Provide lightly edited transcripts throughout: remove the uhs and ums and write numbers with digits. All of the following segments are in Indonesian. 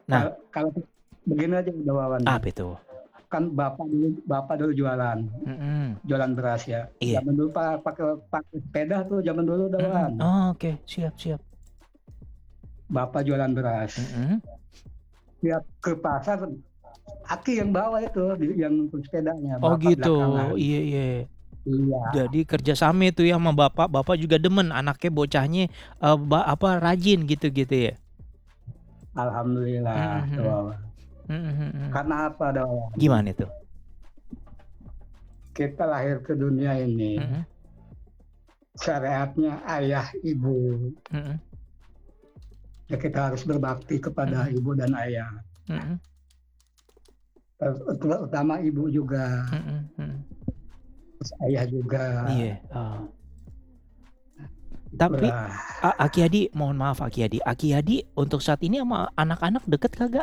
Nah, Kalau begini aja udah Wawan ya. apa itu? Kan bapak dulu jualan Mm-mm. jualan beras ya. Iya. Zaman dulu pakai sepeda tuh zaman dulu udah Mm-mm. Wawan. Oh, oke, siap, siap. Bapak jualan beras. Mm-mm. Tiap ke pasar, Aki yang bawa itu, yang untuk sepedanya, Oh bapak gitu, belakangan. iya, iya. Iya, Jadi kerjasama itu ya sama bapak, bapak juga demen anaknya bocahnya rajin gitu-gitu ya. alhamdulillah tuh Mm-mm. Wawan. Mm-mm. Karena apa dah Wawan? Gimana itu? Kita lahir ke dunia ini, Mm-mm. syariatnya ayah ibu. Mm-mm. Ya kita harus berbakti kepada Mm-mm. ibu dan ayah. Mm-mm. Terutama ibu juga, Mm-mm. Mm-mm. terus ayah juga. Iya. Tapi Itulah. Aki Hadi, mohon maaf Aki Hadi. Aki Hadi untuk saat ini sama anak-anak deket kagak?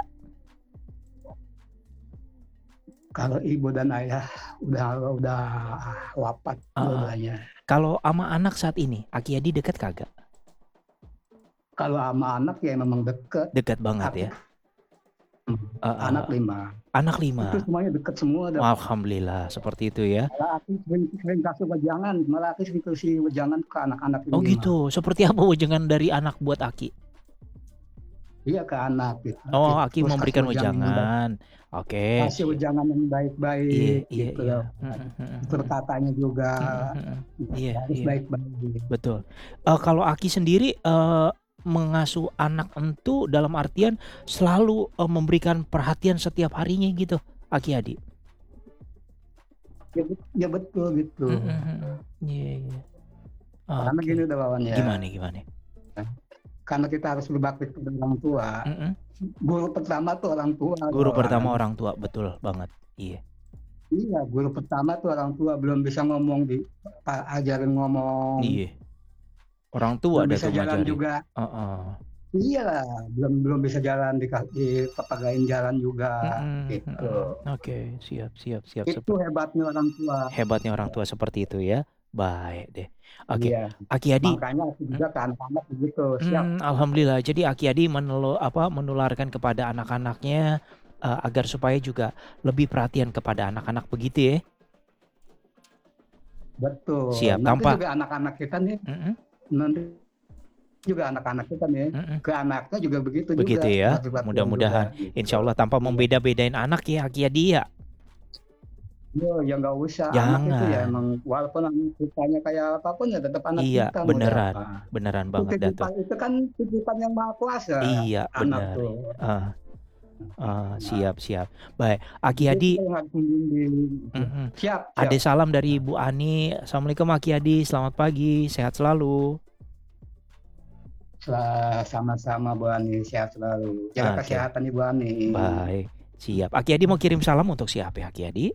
Kalau ibu dan ayah udah wafat dua-duanya. Kalau sama anak saat ini, Aki Hadi deket kagak? Kalau sama anak ya memang deket. Dekat banget ya. Anak 5. Anak Itu 5. semuanya deket semua. Alhamdulillah seperti itu ya. Malah aku sering kasih wejangan, malah aku sering kasih wejangan ke anak-anak ini. Oh gitu. Seperti apa wejangan dari anak buat Aki? Iya ke anak gitu. Oh, Aki Terus memberikan kasih wejangan. Oke. kasih wejangan yang baik-baik Iya, gitu iya. loh. Berkatanya juga Iya, harus iya. baik-baik. Betul. Kalau Aki sendiri mengasuh anak entu dalam artian selalu memberikan perhatian setiap harinya gitu, Aki Hadi. Ya betul gitu. Iya, iya. Karena gini udah Wawan ya. Gimana? Karena kita harus berbakti kepada orang tua. Guru pertama tuh orang tua. Guru pertama orang tua, betul banget. Iya. Iya, guru pertama tuh orang tua, belum bisa ngomong ajarin ngomong. Iya. Orang tua belum ada bisa tuh jalan ngajarin. juga. Iya lah, belum bisa jalan dipapagain jalan juga gitu. Oke, siap. Itu hebatnya orang tua. Hebatnya orang tua seperti itu ya. Baik deh. Oke. Iya. Aki Hadi. Makanya aku juga ke anak-anak begitu. Siap. Alhamdulillah. Jadi Aki Hadi menularkan kepada anak-anaknya agar supaya juga lebih perhatian kepada anak-anak begitu ya. Betul. Siap. Nanti juga anak-anak kita nih. Nanti juga anak-anak kita nih. Ke anaknya juga begitu ya. juga. Mudah-mudahan. Insya Allah tanpa membeda-bedain anak ya Aki Hadi ya. Ya nggak usah. Jangan. Anak itu ya emang walaupun kitanya kayak apapun ya tetap anak kita. Iya, beneran banget Dato. Itu kan titipan yang Maha Kuasa. Iya, anak benar. tuh. Siap. Baik, Aki Hadi. Siap. Ada salam dari Ibu Ani. Assalamualaikum Aki Hadi. Selamat pagi, sehat selalu. Sama-sama Bu Ani, sehat selalu. Jaga kesehatan Ibu Ani. Baik, siap. Aki Hadi mau kirim salam untuk siapa ya Aki Hadi?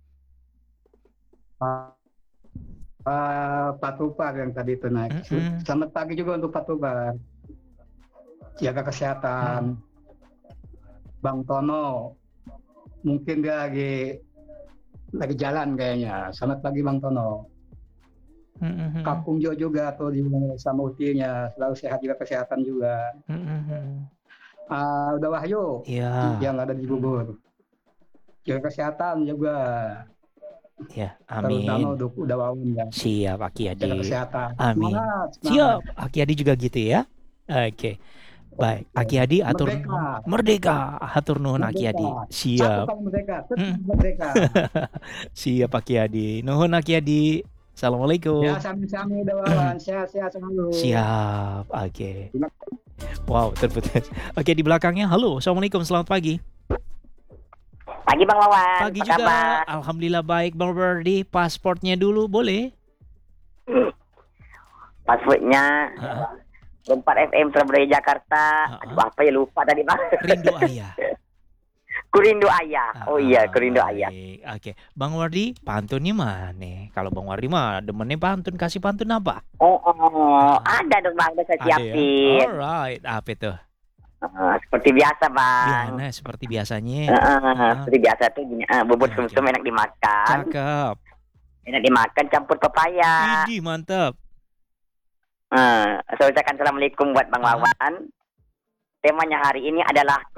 Pak Tupar yang tadi itu naik. Selamat pagi juga untuk Pak Tupar. Jaga kesehatan. Bang Tono, mungkin dia lagi jalan kayaknya. Selamat pagi Bang Tono. Kak Pungjo juga tuh sama utinya, selalu sehat juga, kesehatan juga. Udah Wahyu, yang ada di Bogor. Jaga kesehatan juga. Ya, amin. Terutama udah Wawan ya. Siap Aki Hadi. Jaga kesehatan. Amin. Semangat. Siap, Aki Hadi juga gitu ya. Oke. Baik, Aki Hadi atur merdeka. Hatur nuhun Aki Hadi. Siap. Merdeka. Siap Aki Hadi. Nuhun Aki Hadi. Assalamualaikum. Ya, sami-sami udah Wawan. Sehat-sehat selalu. Siap. Oke. Wow, terputus. Oke, di belakangnya. Halo, Assalamualaikum, selamat pagi. Pagi Bang Wawan. Pagi juga. Kabar? Alhamdulillah baik Bang Berdi. Pasportnya dulu boleh? Pasportnya 4 FM Surabaya Jakarta. Aduh apa ya lupa tadi Bang. Rindu Ayah. Kurindu Ayah. Oh iya, Kurindu Ayah. Oke. Bang Wardi, pantunnya mana? Kalau Bang Wardi mah demennya pantun, kasih pantun apa? Ada dong Bang, udah saya siapin. Ya? Alright, apa itu? Seperti biasa Bang. Gimana seperti biasanya? Seperti biasa tuh bubur sumsum enak dimakan. Cakep. Enak dimakan campur pepaya. Idih, mantap. Saya ucapkan assalamualaikum buat Bang Wawan. Temanya hari ini adalah